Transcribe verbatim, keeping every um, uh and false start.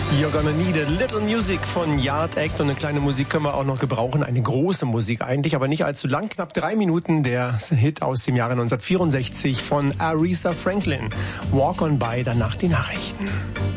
You're gonna need a little music von Yard Act. Und eine kleine Musik können wir auch noch gebrauchen. Eine große Musik eigentlich, aber nicht allzu lang. Knapp drei Minuten. Der Hit aus dem Jahre neunzehnhundertvierundsechzig von Aretha Franklin. Walk on by, danach die Nachrichten.